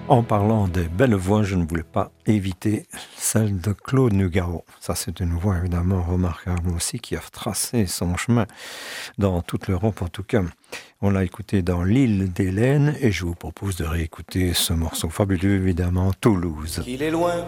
En parlant des belles voix, je ne voulais pas éviter celle de Claude Nougaro. Ça, c'est une voix évidemment remarquable aussi qui a tracé son chemin dans toute l'Europe en tout cas. On l'a écouté dans l'île d'Hélène et je vous propose de réécouter ce morceau fabuleux évidemment, Toulouse. Qu'il est loin